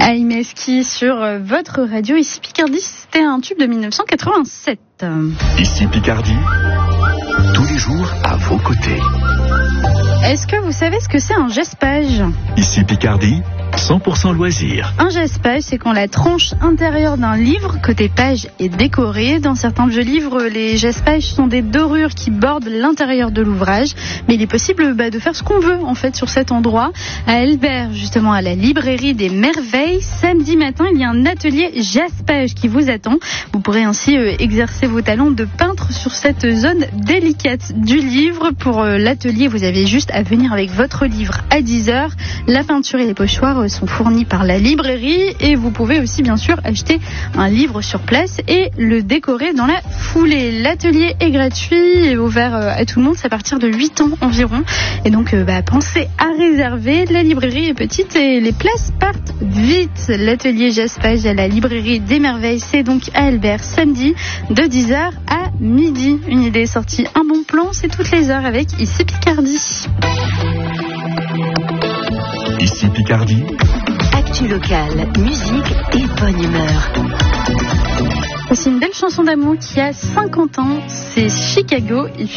Aimeski sur votre radio. Ici Picardie, c'était un tube de 1987. Ici Picardie, tous les jours à vos côtés. Est-ce que vous savez ce que c'est un gespage ? Ici Picardie, 100% loisirs. Un gespage, c'est quand la tranche intérieure d'un livre, côté page, est décorée. Dans certains vieux livres, les gespages sont des dorures qui bordent l'intérieur de l'ouvrage. Mais il est possible de faire ce qu'on veut, en fait, sur cet endroit. À Elbert, justement, à la librairie des Merveilles, samedi matin, il y a un atelier gespage qui vous attend. Vous pourrez ainsi exercer vos talents de peintre sur cette zone délicate du livre. Pour l'atelier, vous avez juste à venir avec votre livre à 10h. La peinture et les pochoirs sont fournis par la librairie et vous pouvez aussi bien sûr acheter un livre sur place et le décorer dans la foulée. L'atelier est gratuit et ouvert à tout le monde, c'est à partir de 8 ans environ. Et donc pensez à réserver, la librairie est petite et les places partent vite. L'atelier Gespage à la librairie des Merveilles, c'est donc à Albert, samedi de 10h à midi. Une idée sortie, un bon plan, c'est toutes les heures avec Ici Picardie. Ici Picardie. Actu locale, musique et bonne humeur. C'est une belle chanson d'amour qui a 50 ans, c'est Chicago. Et puis